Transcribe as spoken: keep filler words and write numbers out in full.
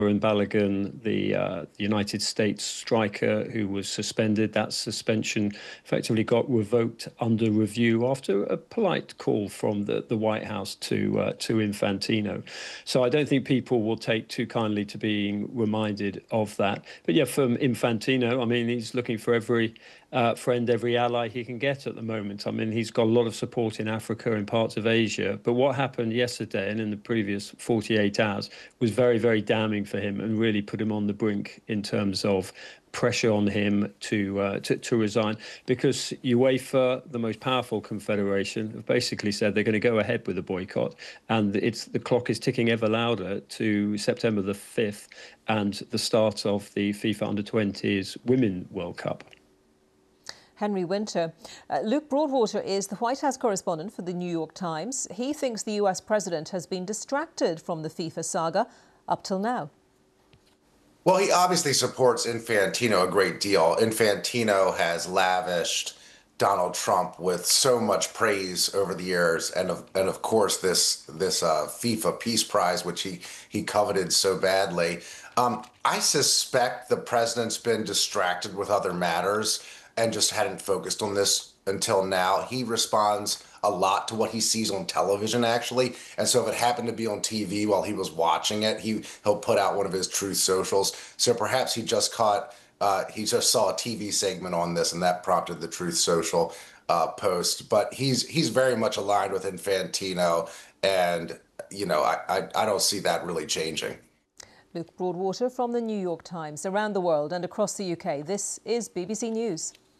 and Balogun, the uh, United States striker who was suspended. That suspension effectively got revoked under review after a polite call from the, the White House to uh, to Infantino. So I don't think people will take too kindly to being reminded of that. But yeah, from Infantino, I mean, he's looking for every uh, friend, every ally he can get at the moment. I mean, he's got a lot of support in Africa and parts of Asia. But what happened yesterday and in the previous forty-eight hours was very, very damning for him and really put him on the brink in terms of pressure on him to, uh, to to resign, because UEFA, the most powerful confederation, have basically said they're going to go ahead with the boycott, and it's the clock is ticking ever louder to September the fifth and the start of the FIFA Under twenties Women World Cup. Henry Winter. Uh, Luke Broadwater is the White House correspondent for the New York Times. He thinks the U S president has been distracted from the FIFA saga up till now. Well, he obviously supports Infantino a great deal. Infantino has lavished Donald Trump with so much praise over the years, and of and of course this this uh, FIFA Peace Prize, which he he coveted so badly. Um, I suspect the president's been distracted with other matters and just hadn't focused on this until now. He responds a lot to what he sees on television, actually. And so if it happened to be on T V while he was watching it, he, he'll put out one of his Truth Socials. So perhaps he just caught, uh, he just saw a T V segment on this and that prompted the Truth Social uh, post. But he's he's very much aligned with Infantino. And, you know, I, I, I don't see that really changing. Luke Broadwater from the New York Times. Around the world and across the U K, this is B B C News.